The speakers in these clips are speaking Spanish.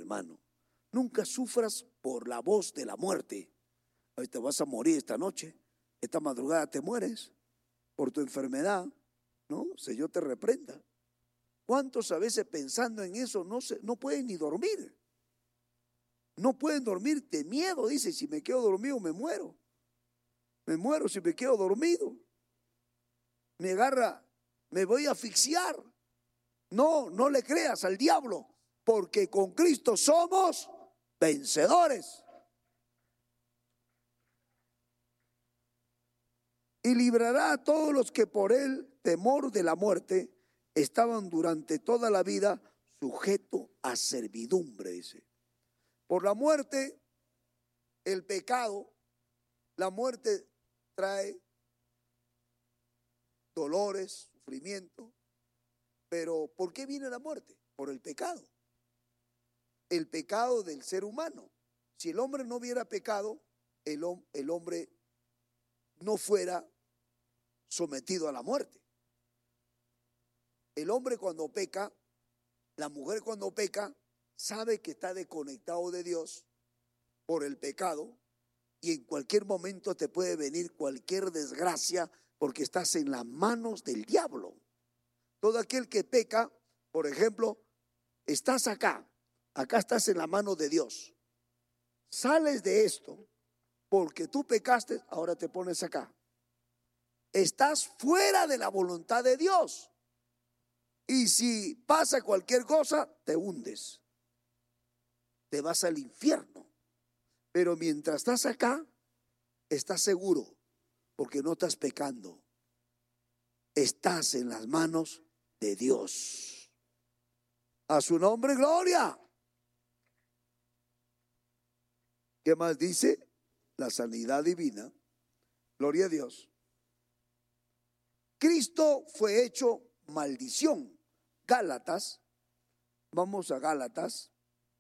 hermano. Nunca sufras por la voz de la muerte. Hoy te vas a morir esta noche, esta madrugada te mueres por tu enfermedad, ¿no? Señor te reprenda. ¿Cuántos a veces pensando en eso no pueden ni dormir? No pueden dormir de miedo, dice, si me quedo dormido me muero. Me muero si me quedo dormido. Me agarra, me voy a asfixiar. No le creas al diablo, porque con Cristo somos vencedores. Y librará a todos los que por el temor de la muerte estaban durante toda la vida sujetos a servidumbre, dice. Por la muerte, el pecado, la muerte trae dolores, sufrimiento. Pero ¿por qué viene la muerte? Por el pecado. El pecado del ser humano. Si el hombre no hubiera pecado, el hombre no fuera sometido a la muerte. El hombre cuando peca, la mujer cuando peca, sabe que está desconectado de Dios por el pecado y en cualquier momento te puede venir cualquier desgracia porque estás en las manos del diablo. Todo aquel que peca, por ejemplo, estás acá estás en la mano de Dios. Sales de esto porque tú pecaste, ahora te pones acá. Estás fuera de la voluntad de Dios. Y si pasa cualquier cosa, te hundes. Te vas al infierno. Pero mientras estás acá, estás seguro, porque no estás pecando. Estás en las manos de Dios. A su nombre, gloria. ¿Qué más dice? La sanidad divina. Gloria a Dios. Cristo fue hecho maldición. Gálatas, vamos a Gálatas,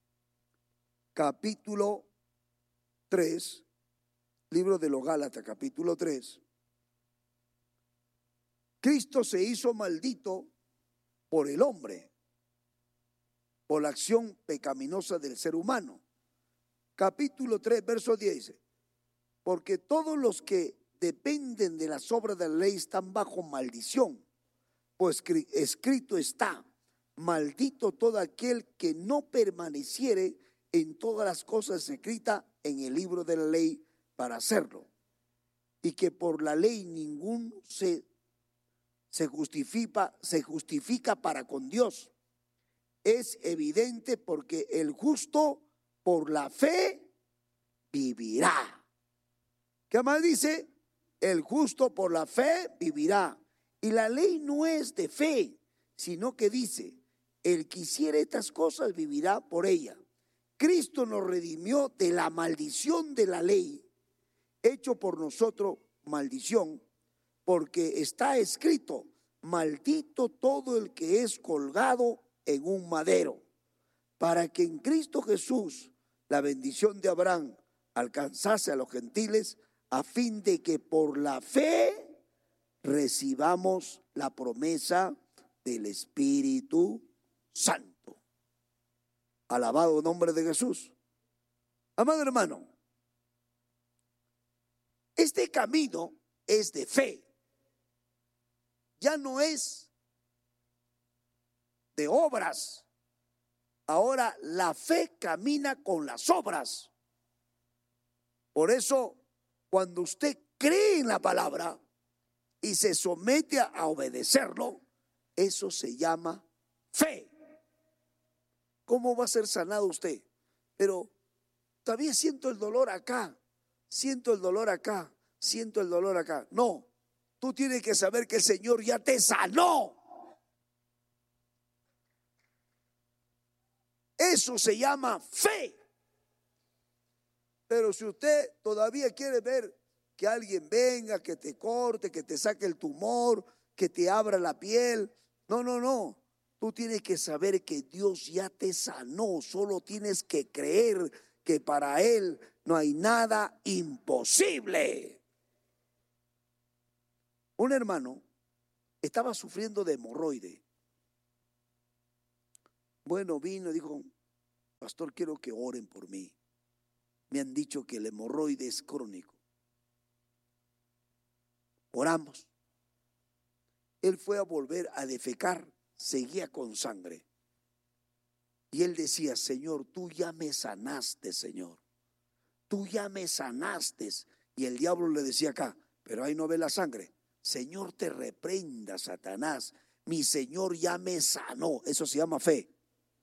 capítulo 3, libro de los Gálatas, capítulo 3. Cristo se hizo maldito por el hombre, por la acción pecaminosa del ser humano. Capítulo 3, verso 10 dice, porque todos los que dependen de las obras de la ley están bajo maldición, pues escrito está, maldito todo aquel que no permaneciere en todas las cosas escritas en el libro de la ley para hacerlo. Y que por la ley ninguno se justifica para con Dios. Es evidente porque el justo por la fe vivirá. ¿Qué más dice? El justo por la fe vivirá. Y la ley no es de fe, sino que dice, el que hiciere estas cosas vivirá por ella. Cristo nos redimió de la maldición de la ley, hecho por nosotros maldición, porque está escrito, maldito todo el que es colgado en un madero, para que en Cristo Jesús la bendición de Abraham alcanzase a los gentiles, a fin de que por la fe recibamos la promesa del Espíritu Santo. Alabado nombre de Jesús. Amado hermano, este camino es de fe. Ya no es de obras. Ahora la fe camina con las obras. Por eso, cuando usted cree en la palabra y se somete a obedecerlo, eso se llama fe. ¿Cómo va a ser sanado usted? Pero todavía siento el dolor acá, siento el dolor acá, siento el dolor acá. No, tú tienes que saber que el Señor ya te sanó. Eso se llama fe. Pero si usted todavía quiere ver que alguien venga, que te corte, que te saque el tumor, que te abra la piel, no. Tú tienes que saber que Dios ya te sanó. Solo tienes que creer que para Él no hay nada imposible. Un hermano estaba sufriendo de hemorroide. Bueno, vino y dijo, pastor, quiero que oren por mí. Me han dicho que el hemorroide es crónico. Oramos. Él fue a volver a defecar, seguía con sangre. Y él decía, Señor, tú ya me sanaste, Señor. Tú ya me sanaste. Y el diablo le decía acá, pero ahí no ve la sangre. Señor, te reprenda, Satanás. Mi Señor ya me sanó. Eso se llama fe.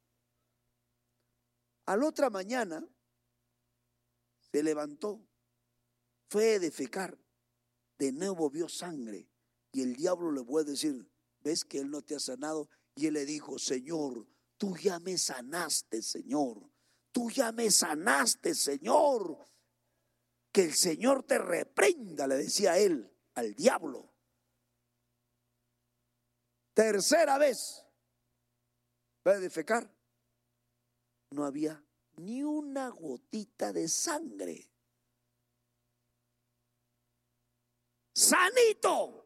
A la otra mañana se levantó, fue a defecar. De nuevo vio sangre. Y el diablo le puede decir, ¿ves que él no te ha sanado? Y él le dijo, Señor, tú ya me sanaste, Señor. Tú ya me sanaste, Señor. Que el Señor te reprenda, le decía él al diablo. Tercera vez va a defecar. No había ni una gotita de sangre. Sanito.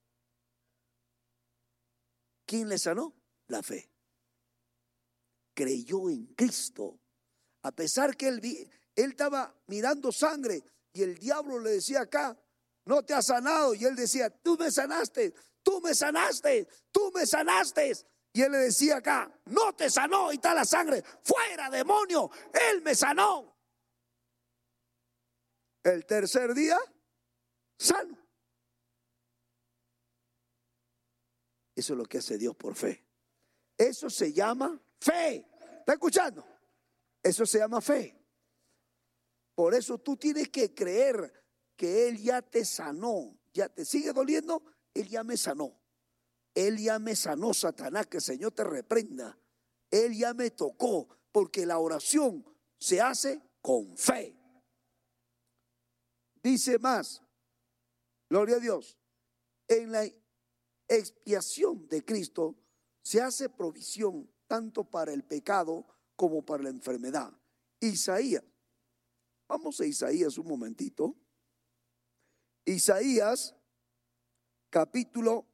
¿Quién le sanó? La fe. Creyó en Cristo. A pesar que él estaba mirando sangre y el diablo le decía acá, no te has sanado. Y él decía, tú me sanaste, tú me sanaste, tú me sanaste. Y él le decía acá, no te sanó y está la sangre. Fuera, demonio, él me sanó. El tercer día, sano. Eso es lo que hace Dios por fe. Eso se llama fe. ¿Está escuchando? Eso se llama fe. Por eso tú tienes que creer que Él ya te sanó. ¿Ya te sigue doliendo? Él ya me sanó. Él ya me sanó, Satanás, que el Señor te reprenda. Él ya me tocó, porque la oración se hace con fe. Dice más, gloria a Dios, en la expiación de Cristo se hace provisión tanto para el pecado como para la enfermedad. Isaías, vamos a Isaías un momentito. Isaías capítulo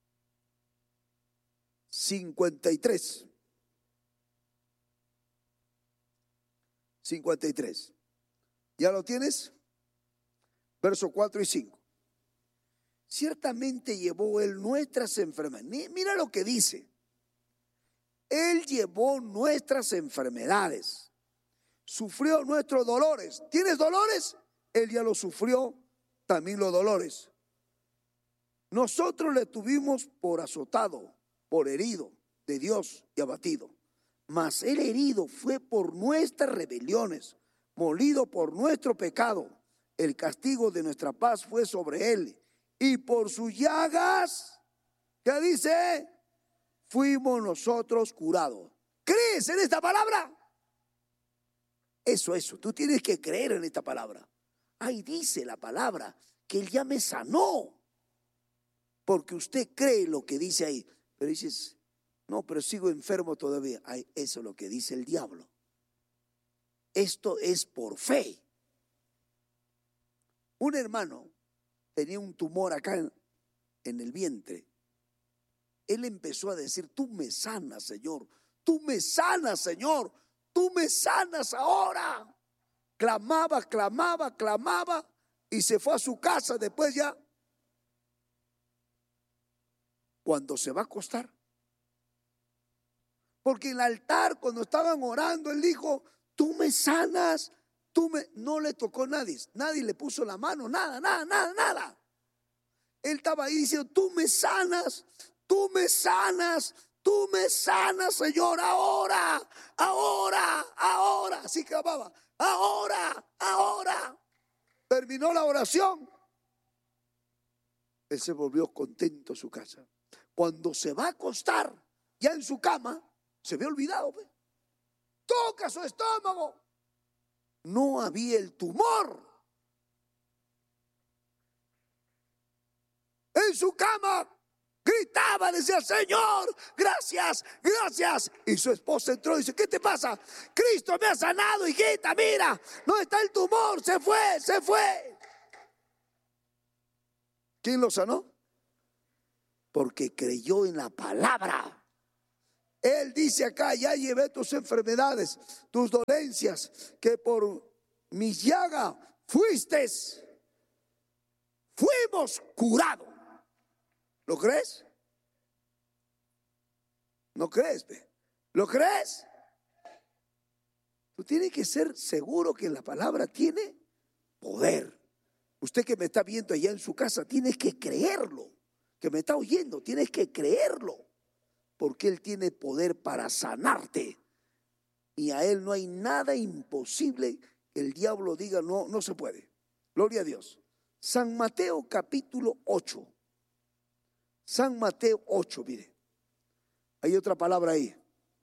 53. 53. ¿Ya lo tienes? Versos 4 y 5. Ciertamente llevó Él nuestras enfermedades. Mira lo que dice. Él llevó nuestras enfermedades. Sufrió nuestros dolores. ¿Tienes dolores? Él ya lo sufrió, también los dolores. Nosotros le tuvimos por azotado, por herido de Dios y abatido. Mas el herido fue por nuestras rebeliones, molido por nuestro pecado. El castigo de nuestra paz fue sobre él. Y por sus llagas, ¿qué dice? Fuimos nosotros curados. ¿Crees en esta palabra? Eso, tú tienes que creer en esta palabra. Ahí dice la palabra que Él ya me sanó. Porque usted cree lo que dice ahí. Pero dices, no, pero sigo enfermo todavía. Ay, eso es lo que dice el diablo. Esto es por fe. Un hermano tenía un tumor acá en el vientre. Él empezó a decir, tú me sanas, Señor. Tú me sanas, Señor. Tú me sanas ahora. Clamaba, clamaba, clamaba. Y se fue a su casa después ya. Cuando se va a acostar. Porque en el altar, cuando estaban orando, él dijo, tú me sanas. No le tocó a nadie. Nadie le puso la mano, nada. Él estaba ahí diciendo, tú me sanas, tú me sanas, tú me sanas, Señor, ahora. Así clamaba, ahora. Terminó la oración. Él se volvió contento a su casa. Cuando se va a acostar, ya en su cama, se ve olvidado. Toca su estómago. No había el tumor. En su cama gritaba, decía, Señor, gracias. Y su esposa entró y dice, ¿qué te pasa? Cristo me ha sanado, hijita, mira, no está el tumor, se fue. ¿Quién lo sanó? Porque creyó en la palabra. Él dice acá: ya llevé tus enfermedades, tus dolencias, que por mis llagas fuimos curados. ¿Lo crees? ¿No crees? ¿Lo crees? Tú tienes que ser seguro que la palabra tiene poder. Usted que me está viendo allá en su casa, tienes que creerlo. Que me está oyendo, tienes que creerlo. Porque Él tiene poder para sanarte. Y a Él no hay nada imposible que el diablo diga no, no se puede. Gloria a Dios. San Mateo capítulo 8. San Mateo 8, mire. Hay otra palabra ahí.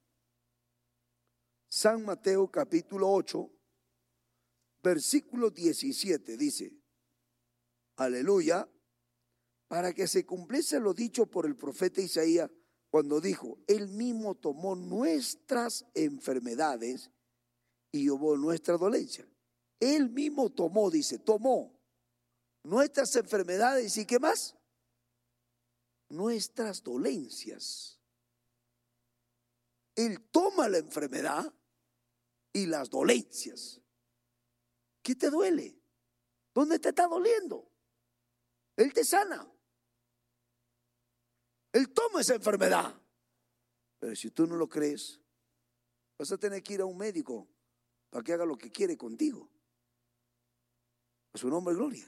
San Mateo capítulo 8, versículo 17 dice: aleluya, para que se cumpliese lo dicho por el profeta Isaías, cuando dijo: Él mismo tomó nuestras enfermedades y llevó nuestra dolencia. Él mismo tomó, dice, tomó nuestras enfermedades y ¿qué más? Nuestras dolencias. Él toma la enfermedad y las dolencias. ¿Qué te duele? ¿Dónde te está doliendo? Él te sana. Él toma esa enfermedad. Pero si tú no lo crees, vas a tener que ir a un médico para que haga lo que quiere contigo. A su nombre, gloria.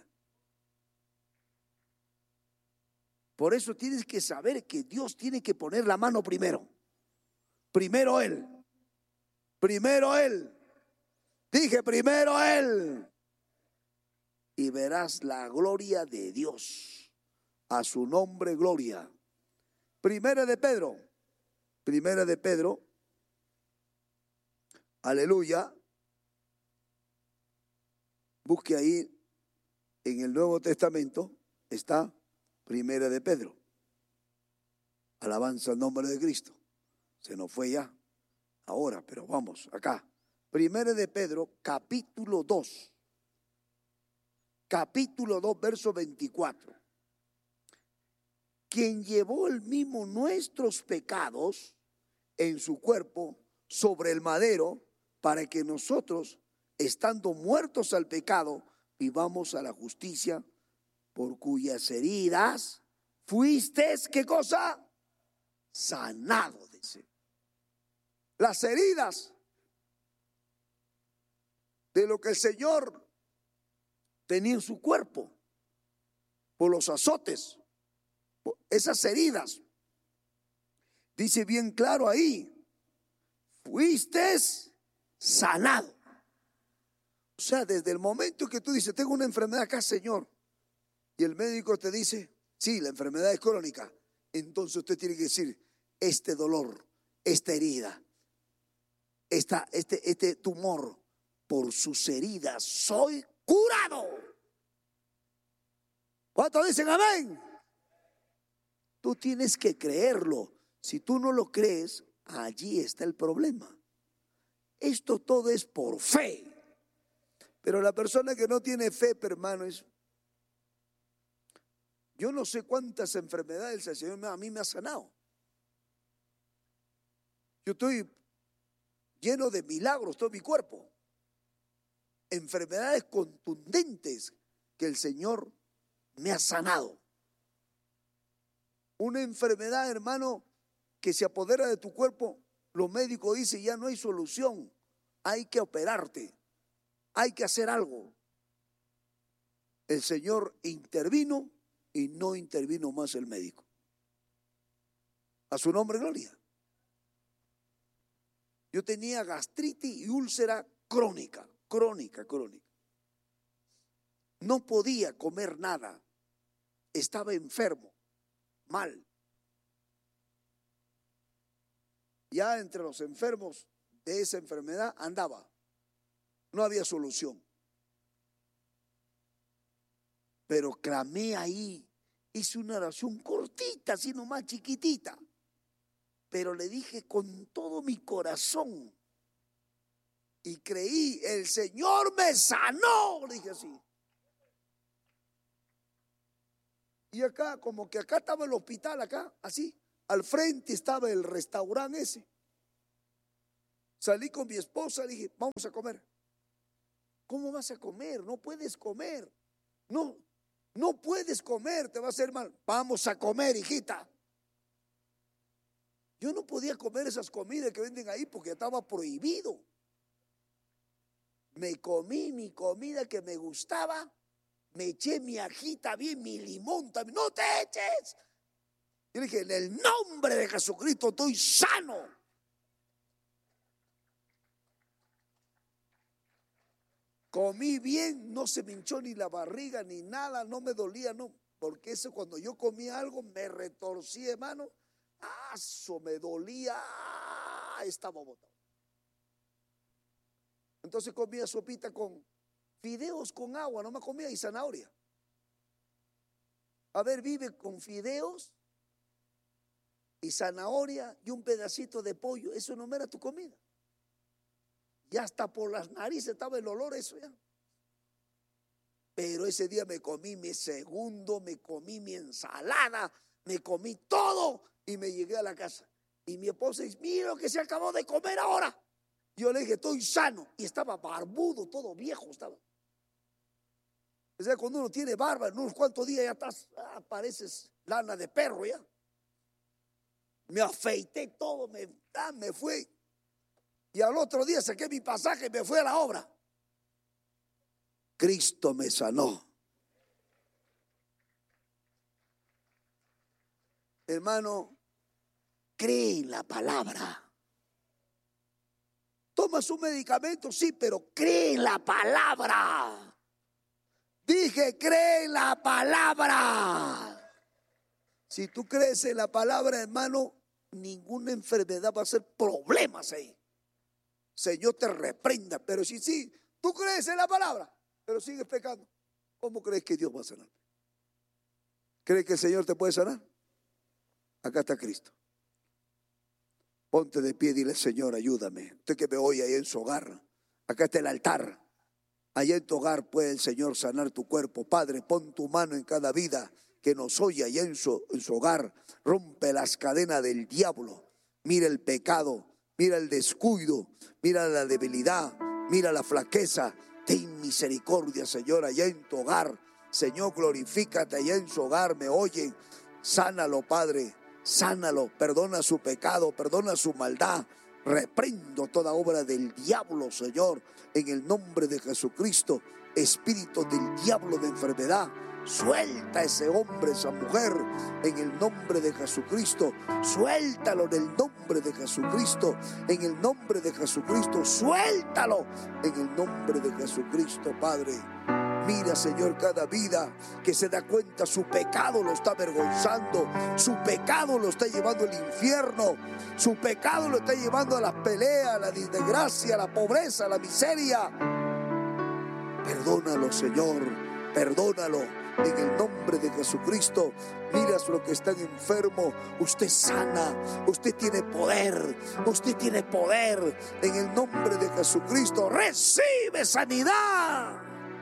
Por eso tienes que saber que Dios tiene que poner la mano primero. Primero Él. Primero Él. Dije primero Él. Y verás la gloria de Dios. A su nombre, gloria. Primera de Pedro. Primera de Pedro. Aleluya. Busque ahí en el Nuevo Testamento. Está Primera de Pedro. Alabanza al nombre de Cristo. Se nos fue ya ahora, pero vamos acá. Primera de Pedro, capítulo 2. Capítulo 2, verso 24. Quien llevó el mismo nuestros pecados en su cuerpo sobre el madero, para que nosotros, estando muertos al pecado, vivamos a la justicia, por cuyas heridas fuiste, ¿qué cosa? Sanado, dice. Las heridas de lo que el Señor tenía en su cuerpo, por los azotes, por esas heridas. Dice bien claro ahí: fuiste sanado. O sea, desde el momento que tú dices: tengo una enfermedad acá, Señor, y el médico te dice: sí, la enfermedad es crónica, entonces usted tiene que decir: este dolor, esta herida, este tumor, por sus heridas soy curado. ¿Cuántos dicen amén? Tú tienes que creerlo. Si tú no lo crees, allí está el problema. Esto todo es por fe. Pero la persona que no tiene fe, hermano, yo no sé cuántas enfermedades el Señor a mí me ha sanado. Yo estoy lleno de milagros, todo mi cuerpo. Enfermedades contundentes que el Señor me ha sanado. Una enfermedad, hermano, que se apodera de tu cuerpo, los médicos dicen: ya no hay solución, hay que operarte, hay que hacer algo. El Señor intervino y no intervino más el médico. A su nombre, gloria. Yo tenía gastritis y úlcera crónica. No podía comer nada. Estaba enfermo, mal. Ya entre los enfermos de esa enfermedad andaba. No había solución. Pero clamé ahí. Hice una oración cortita, así nomás chiquitita. Pero le dije con todo mi corazón. Y creí: el Señor me sanó. Le dije así. Y acá, como que acá estaba el hospital, acá, así. al frente estaba el restaurante ese. Salí con mi esposa, le dije, vamos a comer. ¿Cómo vas a comer? No puedes comer. No puedes comer, te va a hacer mal. Vamos a comer, hijita. Yo no podía comer esas comidas que venden ahí porque estaba prohibido. Me comí mi comida que me gustaba, me eché mi ajita bien, mi limón también. ¡No te eches! Yo le dije, en el nombre de Jesucristo estoy sano. Comí bien, no se me hinchó ni la barriga ni nada, no me dolía, no. Porque eso cuando yo comía algo me retorcí, hermano. Eso me dolía, estaba botado. Entonces comía sopita con fideos con agua, no me comía, y zanahoria. A ver, vive con fideos y zanahoria y un pedacito de pollo. Eso no era tu comida. Ya hasta por las narices estaba el olor eso ya. Pero ese día me comí mi segundo, me comí mi ensalada, me comí todo y me llegué a la casa. Y mi esposa dice, mira lo que se acabó de comer ahora. Yo le dije, estoy sano. Y estaba barbudo, todo viejo estaba. O sea, cuando uno tiene barba, en unos cuantos días ya estás, pareces lana de perro ya. Me afeité todo, me fui. Y al otro día saqué mi pasaje y me fui a la obra. Cristo me sanó. Hermano, cree en la palabra. Toma su medicamento, sí, pero cree en la palabra. Dije, cree en la palabra. Si tú crees en la palabra, hermano, ninguna enfermedad va a ser problemas ahí. Señor te reprenda. Pero si sí, tú crees en la palabra, pero sigues pecando, ¿cómo crees que Dios va a sanar? ¿Crees que el Señor te puede sanar? Acá está Cristo. Ponte de pie y dile, Señor, ayúdame. Usted que me oye ahí en su hogar, acá está el altar. Allá en tu hogar puede el Señor sanar tu cuerpo. Padre, pon tu mano en cada vida que nos oye allá en su hogar. Rompe las cadenas del diablo. Mira el pecado, mira el descuido, mira la debilidad, mira la flaqueza. Ten misericordia, Señor, allá en tu hogar. Señor, glorifícate allá en su hogar, me oyen. Sánalo, Padre, sánalo, perdona su pecado, perdona su maldad. Reprendo toda obra del diablo, Señor, en el nombre de Jesucristo. Espíritu del diablo de enfermedad, suelta a ese hombre, esa mujer, en el nombre de Jesucristo. Suéltalo en el nombre de Jesucristo, en el nombre de Jesucristo. Suéltalo en el nombre de Jesucristo, Padre. Mira, Señor, cada vida que se da cuenta su pecado lo está avergonzando, su pecado lo está llevando al infierno, su pecado lo está llevando a las peleas, a la desgracia, a la pobreza, a la miseria. Perdónalo, Señor, perdónalo en el nombre de Jesucristo. Miras lo que están enfermos, usted sana, usted tiene poder, usted tiene poder en el nombre de Jesucristo. Recibe sanidad.